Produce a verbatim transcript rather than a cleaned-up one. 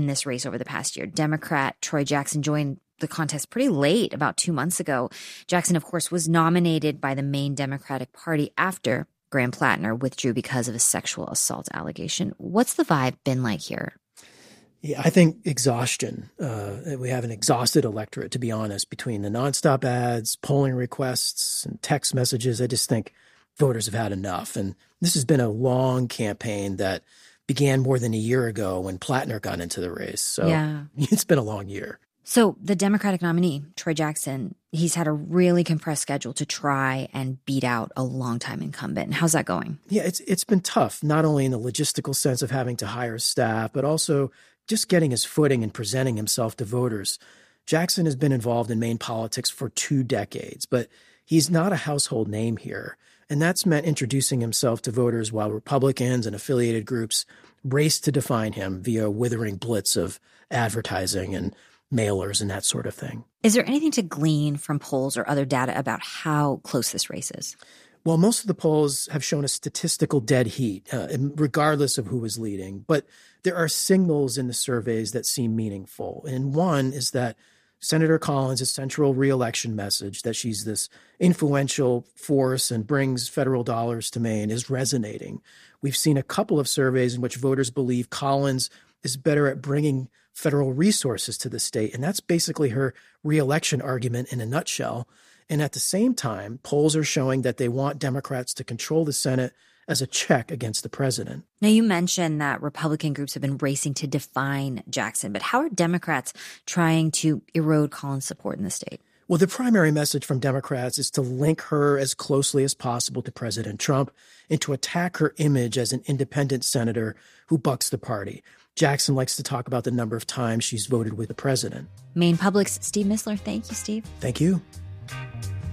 this race over the past year. Democrat Troy Jackson joined the contest pretty late, about two months ago. Jackson, of course, was nominated by the Maine Democratic Party after Graham Plattner withdrew because of a sexual assault allegation. What's the vibe been like here? Yeah, I think exhaustion. Uh, we have an exhausted electorate, to be honest, between the nonstop ads, polling requests, and text messages. I just think voters have had enough. And this has been a long campaign that began more than a year ago when Plattner got into the race. So yeah. It's been a long year. So the Democratic nominee, Troy Jackson, he's had a really compressed schedule to try and beat out a longtime incumbent. How's that going? Yeah, it's it's been tough, not only in the logistical sense of having to hire staff, but also just getting his footing and presenting himself to voters. Jackson has been involved in Maine politics for two decades, but he's not a household name here. And that's meant introducing himself to voters while Republicans and affiliated groups race to define him via a withering blitz of advertising and mailers and that sort of thing. Is there anything to glean from polls or other data about how close this race is? Well, most of the polls have shown a statistical dead heat, uh, regardless of who is leading. But there are signals in the surveys that seem meaningful. And one is that Senator Collins' central reelection message that she's this influential force and brings federal dollars to Maine is resonating. We've seen a couple of surveys in which voters believe Collins is better at bringing federal resources to the state. And that's basically her reelection argument in a nutshell. And at the same time, polls are showing that they want Democrats to control the Senate as a check against the president. Now, you mentioned that Republican groups have been racing to define Jackson, but how are Democrats trying to erode Collins' support in the state? Well, the primary message from Democrats is to link her as closely as possible to President Trump and to attack her image as an independent senator who bucks the party. Jackson likes to talk about the number of times she's voted with the president. Maine Public's Steve Mistler. Thank you, Steve. Thank you.